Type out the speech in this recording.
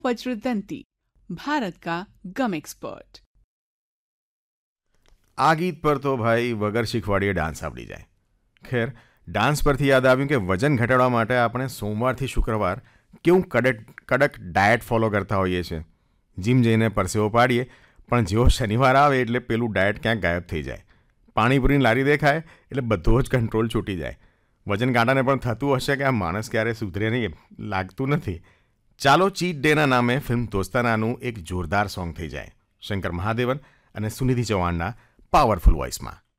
वज्रदंती, भारत का गम एक्सपर्ट। આ ગીત પર તો ભાઈ વગર શીખવાડીએ ડાન્સ આવડી જાય. ખેર, ડાન્સ પરથી યાદ આવ્યું કે વજન ઘટાડવા માટે આપણે સોમવારથી શુક્રવાર કેવું કડક ડાયટ ફોલો કરતા હોઈએ છીએ. જીમ જઈને પરસેવો પાડીએ, પણ જેવો શનિવાર આવે એટલે પેલું ડાયટ ક્યાંક ગાયબ થઈ જાય. પાણીપુરીની લારી દેખાય એટલે બધો જ કંટ્રોલ છૂટી જાય. વજન કાંટાને પણ થતું હશે કે આ માણસ ક્યારે સુધરે નહીં, લાગતું નથી. ચાલો ચીટ ડેના નામે ફિલ્મ દોસ્તાનાનું એક જોરદાર સોંગ થઈ જાય, શંકર મહાદેવન અને સુનિધિ ચૌહાણના પાવરફુલ વોઇસમાં.